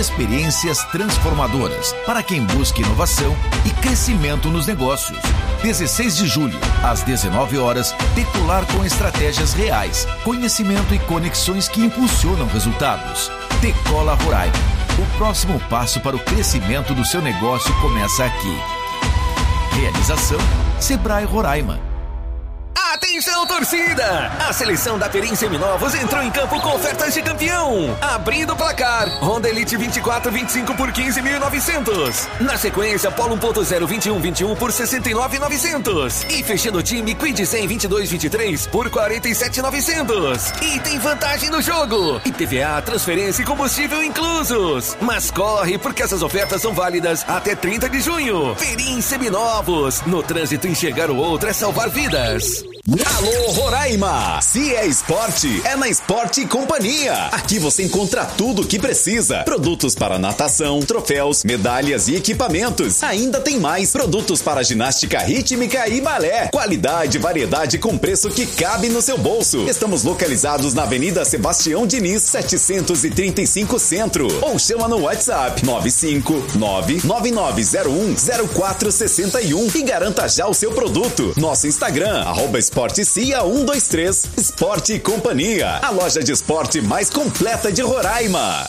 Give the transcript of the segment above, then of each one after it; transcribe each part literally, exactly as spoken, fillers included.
experiências transformadoras para quem busca inovação e crescimento nos negócios. dezesseis de julho, às dezenove horas, Decolar com estratégias reais, conhecimento e conexões que impulsionam resultados. Decola Roraima. O próximo passo para o crescimento do seu negócio começa aqui. Realização Sebrae Roraima. Atenção, torcida! A seleção da Perim Seminovos entrou em campo com ofertas de campeão. Abrindo o placar, Honda Elite vinte e quatro vinte e cinco por quinze mil e novecentos. Na sequência, Polo um ponto zero vinte e um vinte e um por sessenta e nove mil e novecentos. E fechando o time, Quid cem vinte e dois vinte e três por quarenta e sete mil e novecentos. E tem vantagem no jogo. I P V A, transferência e combustível inclusos. Mas corre, porque essas ofertas são válidas até trinta de junho. Perim Seminovos. No trânsito, enxergar o outro é salvar vidas. Alô Roraima! Se é esporte, é na Esporte Companhia. Aqui você encontra tudo o que precisa. Produtos para natação, troféus, medalhas e equipamentos. Ainda tem mais produtos para ginástica rítmica e balé. Qualidade e variedade com preço que cabe no seu bolso. Estamos localizados na Avenida Sebastião Diniz, setecentos e trinta e cinco Centro. Ou chama no WhatsApp nove cinco nove nove nove zero um zero quatro seis um e garanta já o seu produto. Nosso Instagram, arroba Esporte C I A um dois três, Esporte Companhia, a loja de esporte mais completa de Roraima.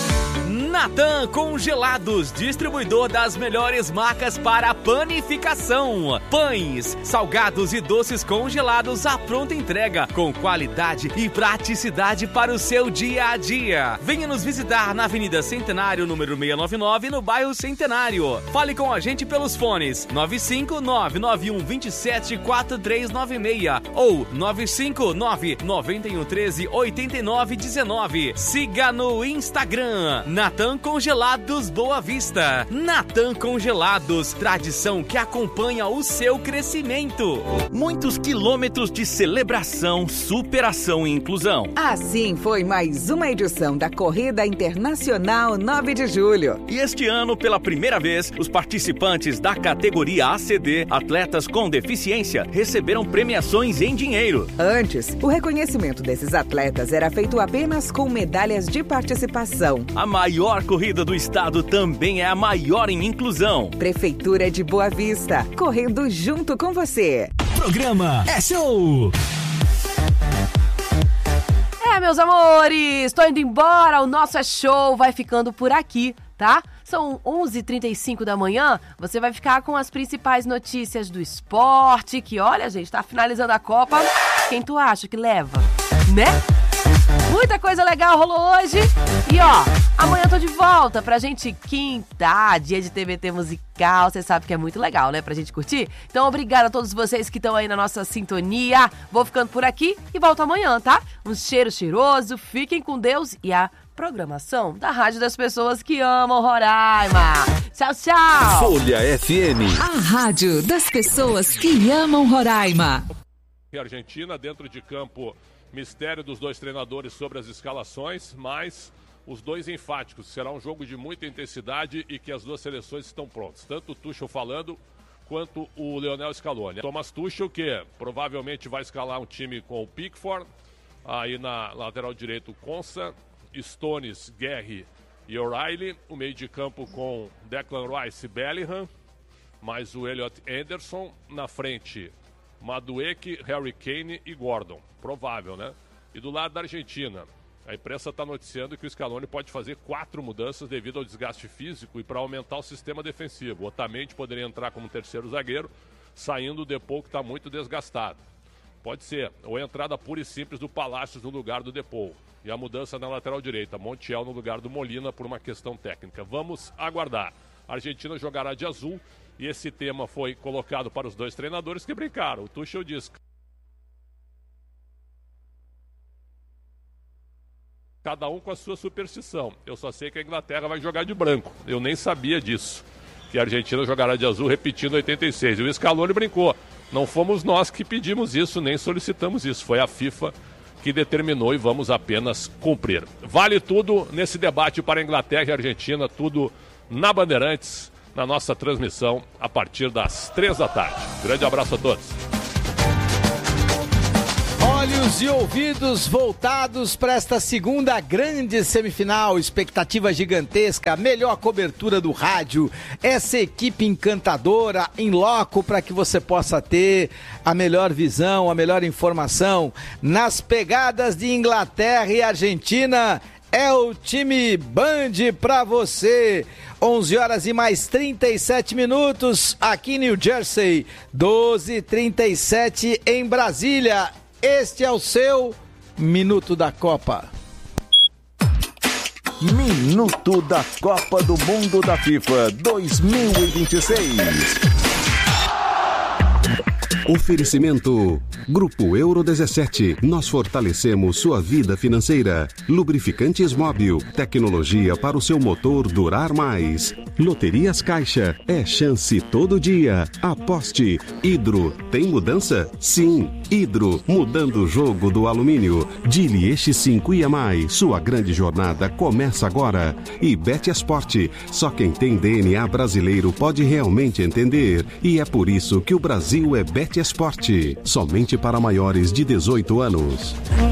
Natan Congelados, distribuidor das melhores marcas para panificação. Pães, salgados e doces congelados à pronta entrega, com qualidade e praticidade para o seu dia a dia. Venha nos visitar na Avenida Centenário, número seiscentos e noventa e nove, no bairro Centenário. Fale com a gente pelos fones nove cinco nove nove um dois sete quatro três nove seis ou nove cinco nove nove um um três oito nove um nove. Siga no Instagram, Natan Congelados Boa Vista. Natan Congelados, tradição que acompanha o seu crescimento. Muitos quilômetros de celebração, superação e inclusão. Assim foi mais uma edição da Corrida Internacional nove de julho. E este ano, pela primeira vez, os participantes da categoria A C D, atletas com deficiência, receberam premiações em dinheiro. Antes, o reconhecimento desses atletas era feito apenas com medalhas de participação. A maior corrida do estado também é a maior em inclusão. Prefeitura de Boa Vista, correndo junto com você. Programa É Show! É, meus amores, tô indo embora, o nosso É Show vai ficando por aqui, tá? São onze e trinta e cinco da manhã, você vai ficar com as principais notícias do esporte, que olha, gente, tá finalizando a Copa. Quem tu acha que leva, né? Muita coisa legal rolou hoje. E ó, amanhã eu tô de volta pra gente quintar, dia de T B T musical. Você sabe que é muito legal, né? Pra gente curtir. Então, obrigada a todos vocês que estão aí na nossa sintonia. Vou ficando por aqui e volto amanhã, tá? Um cheiro cheiroso, fiquem com Deus e a programação da Rádio das Pessoas que Amam Roraima. Tchau, tchau! Folha F M. A Rádio das Pessoas que Amam Roraima. Argentina, dentro de campo, mistério dos dois treinadores sobre as escalações, mas os dois enfáticos. Será um jogo de muita intensidade e que as duas seleções estão prontas. Tanto o Tuchel falando, quanto o Lionel Scaloni. Thomas Tuchel, que provavelmente vai escalar um time com o Pickford, aí na lateral direito, Konsa, Stones, Guerri e O'Reilly. O meio de campo com Declan Rice e Bellingham, mais o Elliot Anderson. Na frente, Madueke, Harry Kane e Gordon. Provável, né? E do lado da Argentina, a imprensa está noticiando que o Scaloni pode fazer quatro mudanças devido ao desgaste físico e para aumentar o sistema defensivo. O Otamendi poderia entrar como terceiro zagueiro, saindo o Depou, que está muito desgastado. Pode ser, ou a entrada pura e simples do Palácios no lugar do Depou. E a mudança na lateral direita, Montiel no lugar do Molina por uma questão técnica. Vamos aguardar. A Argentina jogará de azul e esse tema foi colocado para os dois treinadores que brincaram. O Tuchel diz: cada um com a sua superstição. Eu só sei que a Inglaterra vai jogar de branco. Eu nem sabia disso, que a Argentina jogará de azul, repetindo oitenta e seis. E o Scaloni brincou. Não fomos nós que pedimos isso, nem solicitamos isso. Foi a FIFA que determinou e vamos apenas cumprir. Vale tudo nesse debate para a Inglaterra e a Argentina, tudo na Bandeirantes, na nossa transmissão, a partir das três da tarde. Grande abraço a todos. Olhos e ouvidos voltados para esta segunda grande semifinal, expectativa gigantesca, melhor cobertura do rádio, essa equipe encantadora em loco para que você possa ter a melhor visão, a melhor informação nas pegadas de Inglaterra e Argentina. É o time Band para você. onze horas e mais trinta e sete minutos aqui em New Jersey, doze e trinta e sete em Brasília. Este é o seu Minuto da Copa. Minuto da Copa do Mundo da FIFA dois mil e vinte e seis. Oferecimento Grupo Euro dezessete. Nós fortalecemos sua vida financeira. Lubrificantes Móbil. Tecnologia para o seu motor durar mais. Loterias Caixa. É chance todo dia. Aposte. Hidro. Tem mudança? Sim. Hidro. Mudando o jogo do alumínio. Dili X cinco I A mais. Sua grande jornada começa agora. E Bet Esporte. Só quem tem D N A brasileiro pode realmente entender. E é por isso que o Brasil é Bet Esporte. Somente para maiores de dezoito anos.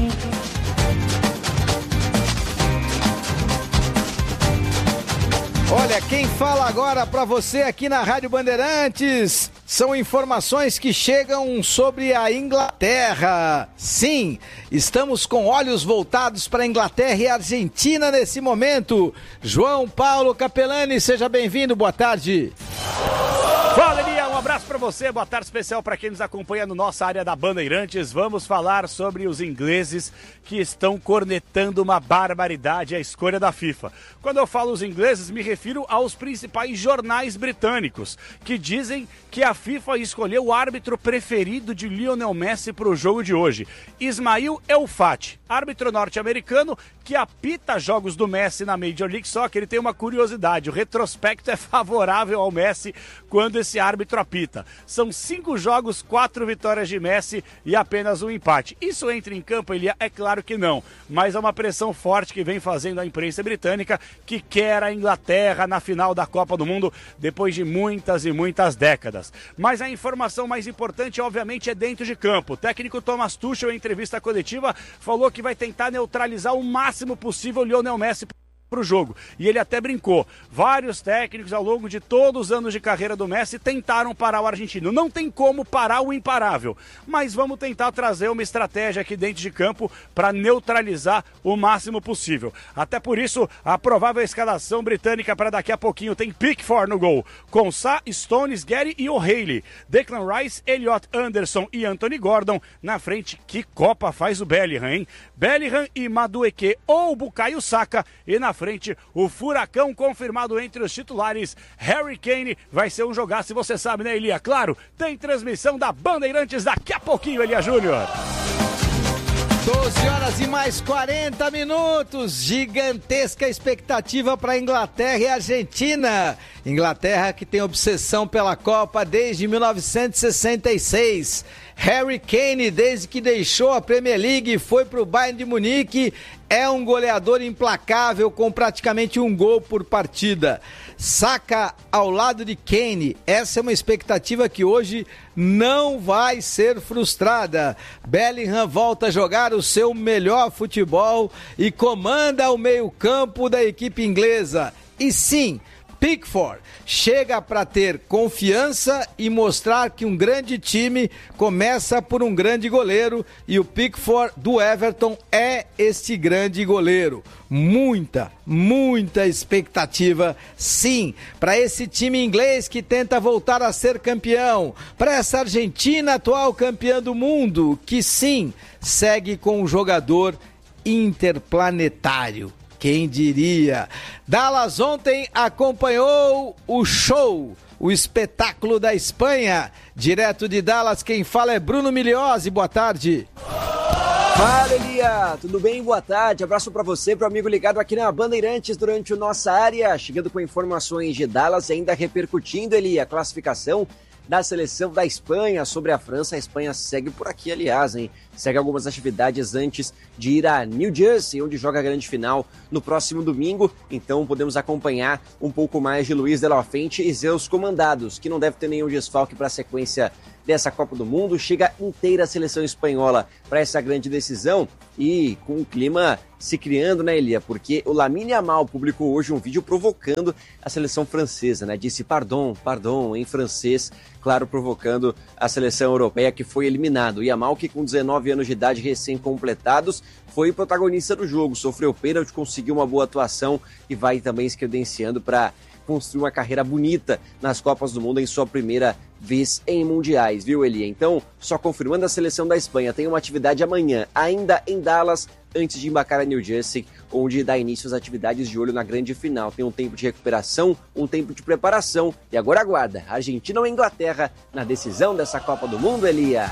Olha, quem fala agora para você aqui na Rádio Bandeirantes são informações que chegam sobre a Inglaterra. Sim, estamos com olhos voltados para a Inglaterra e a Argentina nesse momento. João Paulo Capelani, seja bem-vindo, boa tarde. Fala, Elia, um abraço para você, boa tarde especial para quem nos acompanha no nossa área da Bandeirantes. Vamos falar sobre os ingleses que estão cornetando uma barbaridade a escolha da FIFA. Quando eu falo os ingleses, me refiro aos principais jornais britânicos, que dizem que a FIFA escolheu o árbitro preferido de Lionel Messi para o jogo de hoje, Ismail El Fati, árbitro norte-americano que apita jogos do Messi na Major League Soccer. Ele tem uma curiosidade, o retrospecto é favorável ao Messi quando esse árbitro apita. São cinco jogos, quatro vitórias de Messi e apenas um empate. Isso entra em campo, ele é claro que não, mas é uma pressão forte que vem fazendo a imprensa britânica, que quer a Inglaterra na final da Copa do Mundo depois de muitas e muitas décadas. Mas a informação mais importante, obviamente, é dentro de campo. O técnico Thomas Tuchel, em entrevista coletiva, falou que vai tentar neutralizar o máximo possível o Lionel Messi para o jogo. E ele até brincou. Vários técnicos ao longo de todos os anos de carreira do Messi tentaram parar o argentino. Não tem como parar o imparável, mas vamos tentar trazer uma estratégia aqui dentro de campo para neutralizar o máximo possível. Até por isso, a provável escalação britânica para daqui a pouquinho tem Pickford no gol, com Sá, Stones, Gary e O'Reilly, Declan Rice, Elliot Anderson e Anthony Gordon. Na frente, que Copa faz o Bellingham, hein? Bellingham e Madueke ou Bukayo Saka. E na frente, o furacão confirmado entre os titulares, Harry Kane. Vai ser um jogaço, você sabe, né, Elia? Claro, tem transmissão da Bandeirantes daqui a pouquinho, Elia Júnior. doze horas e mais quarenta minutos, gigantesca expectativa para Inglaterra e Argentina. Inglaterra que tem obsessão pela Copa desde mil novecentos e sessenta e seis. Harry Kane, desde que deixou a Premier League e foi para o Bayern de Munique, é um goleador implacável com praticamente um gol por partida. Saka ao lado de Kane, essa é uma expectativa que hoje não vai ser frustrada. Bellingham volta a jogar o seu melhor futebol e comanda o meio-campo da equipe inglesa. E sim, Pickford chega para ter confiança e mostrar que um grande time começa por um grande goleiro, e o Pickford do Everton é este grande goleiro. Muita, muita expectativa, sim, para esse time inglês que tenta voltar a ser campeão, para essa Argentina atual campeã do mundo, que sim, segue com um jogador interplanetário. Quem diria? Dallas ontem acompanhou o show, o espetáculo da Espanha. Direto de Dallas, quem fala é Bruno Migliozzi. Boa tarde. Fala, Elia, tudo bem? Boa tarde, abraço para você, para o amigo ligado aqui na Bandeirantes durante o Nossa Área, chegando com informações de Dallas, ainda repercutindo, Elia, a classificação da seleção da Espanha sobre a França. A Espanha segue por aqui, aliás, hein? segue algumas atividades antes de ir a New Jersey, onde joga a grande final no próximo domingo. Então podemos acompanhar um pouco mais de Luiz de la Fuente e seus comandados, que não deve ter nenhum desfalque para a sequência dessa Copa do Mundo. Chega inteira a seleção espanhola para essa grande decisão e com o clima se criando, né, Elia? Porque o Lamine Yamal publicou hoje um vídeo provocando a seleção francesa, né? Disse pardon, pardon em francês, claro, provocando a seleção europeia que foi eliminado. O Yamal, que com dezenove anos de idade recém-completados, foi protagonista do jogo, sofreu pênalti, conseguiu uma boa atuação e vai também se credenciando para construir uma carreira bonita nas Copas do Mundo em sua primeira vez em mundiais, viu, Elia? Então, só confirmando, a seleção da Espanha tem uma atividade amanhã, ainda em Dallas, antes de embarcar a New Jersey, onde dá início às atividades de olho na grande final. Tem um tempo de recuperação, um tempo de preparação e agora aguarda Argentina ou Inglaterra na decisão dessa Copa do Mundo, Elia.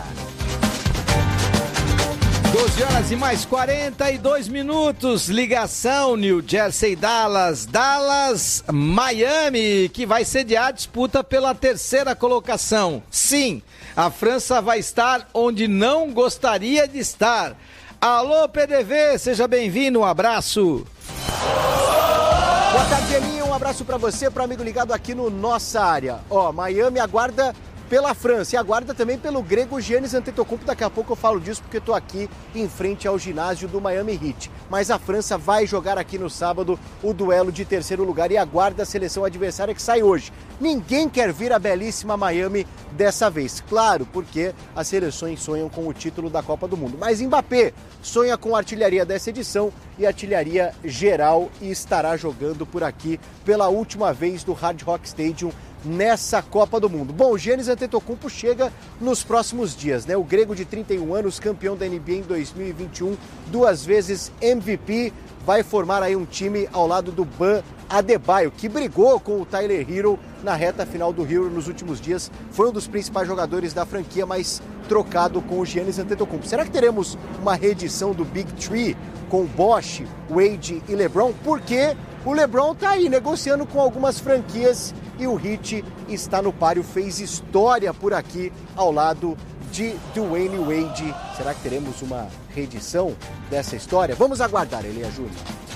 doze horas e mais quarenta e dois minutos, ligação New Jersey, Dallas, Dallas, Miami, que vai sediar a disputa pela terceira colocação. Sim, a França vai estar onde não gostaria de estar. Alô, P D V, seja bem-vindo, um abraço. Boa tarde, Elinho, um abraço pra você, pro amigo ligado aqui no Nossa Área. Ó, Miami aguarda pela França e aguarda também pelo grego Giannis Antetokounmpo. Daqui a pouco eu falo disso porque eu tô aqui em frente ao ginásio do Miami Heat. Mas a França vai jogar aqui no sábado o duelo de terceiro lugar e aguarda a seleção adversária que sai hoje. Ninguém quer vir a belíssima Miami dessa vez, claro, porque as seleções sonham com o título da Copa do Mundo. Mas Mbappé sonha com a artilharia dessa edição e artilharia geral e estará jogando por aqui pela última vez do Hard Rock Stadium nessa Copa do Mundo. Bom, o Giannis Antetokounmpo chega nos próximos dias, né? O grego de trinta e um anos, campeão da N B A em dois mil e vinte e um, duas vezes M V P, vai formar aí um time ao lado do Bam Adebayo, que brigou com o Tyler Hero na reta final do Hero nos últimos dias. Foi um dos principais jogadores da franquia, mas trocado com o Giannis Antetokounmpo. Será que teremos uma reedição do Big Three com Bosh, Wade e LeBron? Porque o LeBron tá aí negociando com algumas franquias e o Heat está no páreo, fez história por aqui ao lado de Dwayne Wade. Será que teremos uma reedição dessa história? Vamos aguardar, Elia Júnior.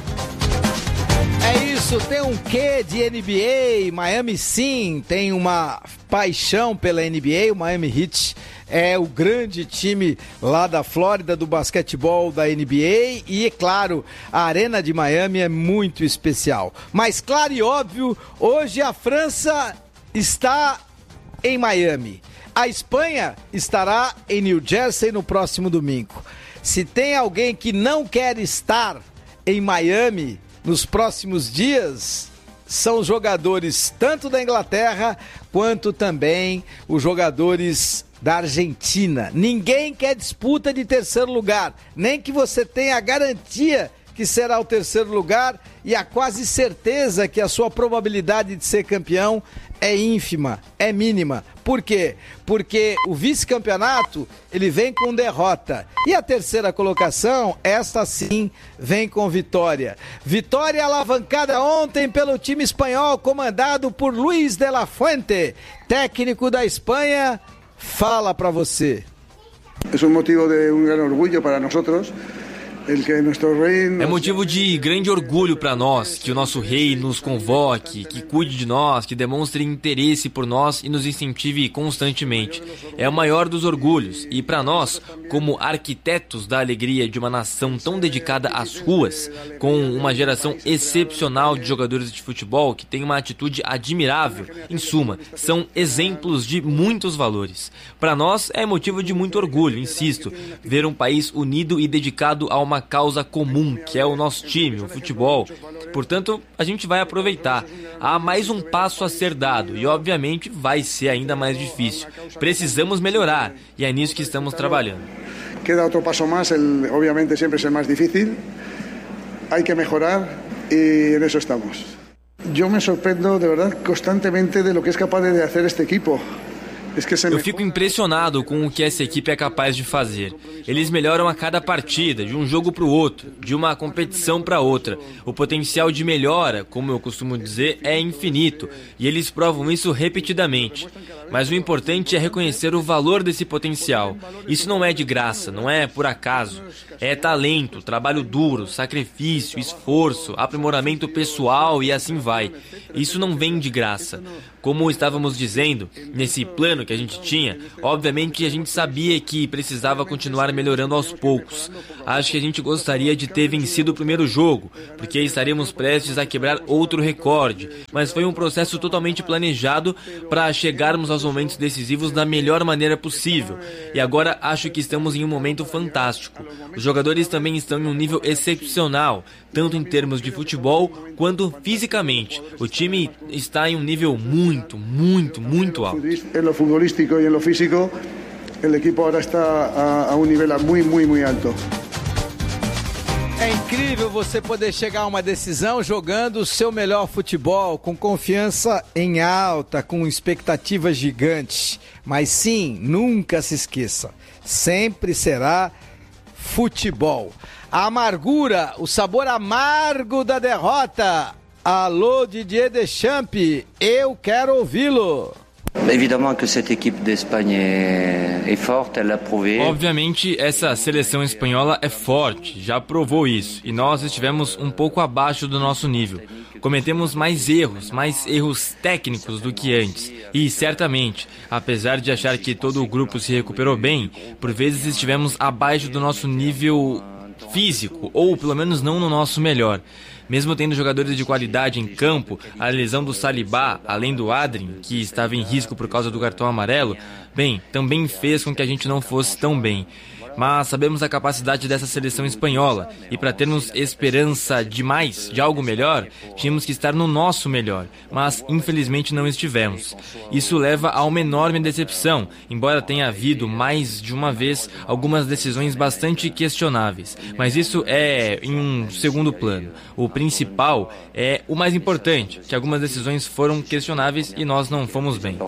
É isso, tem um quê de N B A, Miami sim, tem uma paixão pela N B A, o Miami Heat é o grande time lá da Flórida do basquetebol da N B A e, é claro, a Arena de Miami é muito especial. Mas, claro e óbvio, hoje a França está em Miami. A Espanha estará em New Jersey no próximo domingo. Se tem alguém que não quer estar em Miami nos próximos dias, são os jogadores tanto da Inglaterra quanto também os jogadores da Argentina. Ninguém quer disputa de terceiro lugar, nem que você tenha a garantia que será o terceiro lugar e a quase certeza que a sua probabilidade de ser campeão é ínfima, é mínima. Por quê? Porque o vice-campeonato, ele vem com derrota. E a terceira colocação, esta sim, vem com vitória. Vitória alavancada ontem pelo time espanhol, comandado por Luis de la Fuente, técnico da Espanha. Fala pra você. É um motivo de um grande orgulho para nós. É motivo de grande orgulho para nós que o nosso rei nos convoque, que cuide de nós, que demonstre interesse por nós e nos incentive constantemente. É o maior dos orgulhos e para nós, como arquitetos da alegria de uma nação tão dedicada às ruas, com uma geração excepcional de jogadores de futebol que tem uma atitude admirável, em suma, são exemplos de muitos valores. Para nós é motivo de muito orgulho, insisto, ver um país unido e dedicado a uma causa comum, que é o nosso time, o futebol. Portanto, a gente vai aproveitar. Há mais um passo a ser dado e, obviamente, vai ser ainda mais difícil. Precisamos melhorar e é nisso que estamos trabalhando. Queda outro passo mais, el, obviamente sempre é mais difícil. Há que melhorar e nisso estamos. Eu me surpreendo, de verdade, constantemente de lo que é capaz de fazer este equipo. Eu fico impressionado com o que essa equipe é capaz de fazer. Eles melhoram a cada partida, de um jogo para o outro, de uma competição para outra. O potencial de melhora, como eu costumo dizer, é infinito, e eles provam isso repetidamente. Mas o importante é reconhecer o valor desse potencial. Isso não é de graça, não é por acaso. É talento, trabalho duro, sacrifício, esforço, aprimoramento pessoal e assim vai. Isso não vem de graça. Como estávamos dizendo, nesse plano que a gente tinha, obviamente a gente sabia que precisava continuar melhorando aos poucos. Acho que a gente gostaria de ter vencido o primeiro jogo, porque estaríamos prestes a quebrar outro recorde. Mas foi um processo totalmente planejado para chegarmos aos momentos decisivos da melhor maneira possível. E agora acho que estamos em um momento fantástico. Os jogadores também estão em um nível excepcional, tanto em termos de futebol quanto fisicamente. O time está em um nível muito, muito, muito alto. En lo futbolístico y en lo físico, el equipo ahora está a, a un nivel muy, muy, muy alto. É incrível você poder chegar a uma decisão jogando o seu melhor futebol, com confiança em alta, com expectativas gigantes. Mas sim, nunca se esqueça, sempre será futebol. A amargura, o sabor amargo da derrota. Alô, Didier Deschamps, eu quero ouvi-lo. Obviamente, essa seleção espanhola é forte, já provou isso, e nós estivemos um pouco abaixo do nosso nível. Cometemos mais erros, mais erros técnicos do que antes. E, certamente, apesar de achar que todo o grupo se recuperou bem, por vezes estivemos abaixo do nosso nível físico, ou pelo menos não no nosso melhor. Mesmo tendo jogadores de qualidade em campo, a lesão do Saliba, além do Adrien, que estava em risco por causa do cartão amarelo, bem, também fez com que a gente não fosse tão bem. Mas sabemos a capacidade dessa seleção espanhola, e para termos esperança de mais, de algo melhor, tínhamos que estar no nosso melhor, mas infelizmente não estivemos. Isso leva a uma enorme decepção, embora tenha havido mais de uma vez algumas decisões bastante questionáveis. Mas isso é em um segundo plano. O principal é o mais importante, que algumas decisões foram questionáveis e nós não fomos bem.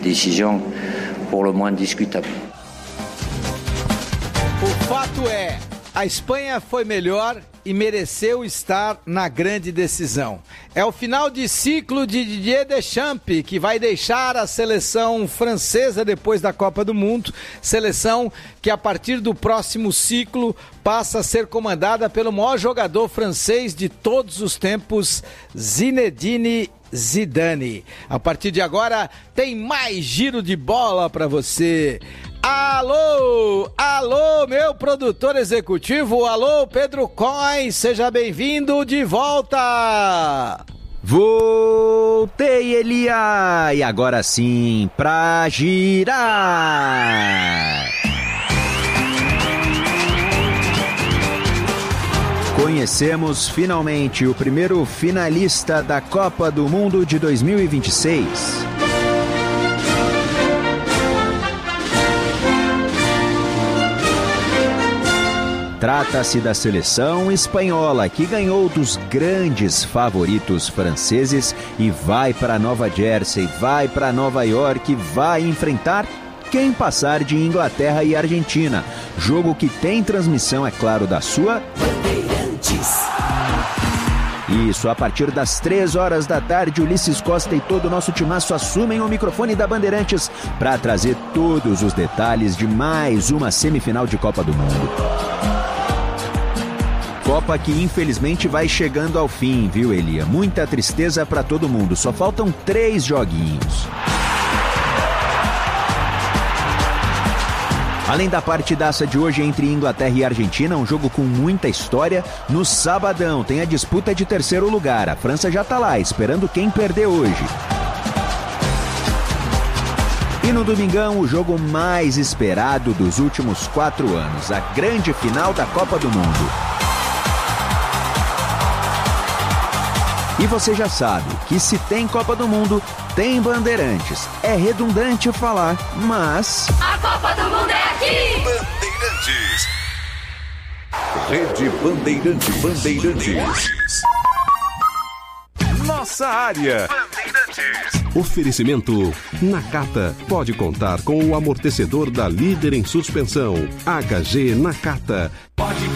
O fato é, a Espanha foi melhor e mereceu estar na grande decisão. É o final de ciclo de Didier Deschamps, que vai deixar a seleção francesa depois da Copa do Mundo, seleção que a partir do próximo ciclo passa a ser comandada pelo maior jogador francês de todos os tempos, Zinedine Zidane. A partir de agora tem mais giro de bola para você. Alô, alô, meu produtor executivo, alô, Pedro Coin, seja bem-vindo de volta. Voltei, Elia, e agora sim, pra girar. Conhecemos finalmente o primeiro finalista da Copa do Mundo de dois mil e vinte e seis. Trata-se da seleção espanhola, que ganhou dos grandes favoritos franceses e vai para Nova Jersey, vai para Nova York, vai enfrentar quem passar de Inglaterra e Argentina. Jogo que tem transmissão, é claro, da sua Bandeirantes. Isso, a partir das três horas da tarde, Ulisses Costa e todo o nosso timaço assumem o microfone da Bandeirantes para trazer todos os detalhes de mais uma semifinal de Copa do Mundo. Copa que infelizmente vai chegando ao fim, viu, Elia? Muita tristeza para todo mundo, só faltam três joguinhos. Além da partidaça de hoje entre Inglaterra e Argentina, um jogo com muita história, no sabadão tem a disputa de terceiro lugar. A França já tá lá, esperando quem perder hoje. E no domingão, o jogo mais esperado dos últimos quatro anos, a grande final da Copa do Mundo. E você já sabe que se tem Copa do Mundo, tem Bandeirantes. É redundante falar, mas... a Copa do Mundo é aqui! Bandeirantes. Rede Bandeirante Bandeirantes. Nossa área. Bandeirantes. Oferecimento Nakata. Pode contar com o amortecedor da líder em suspensão. H G Nakata. Pode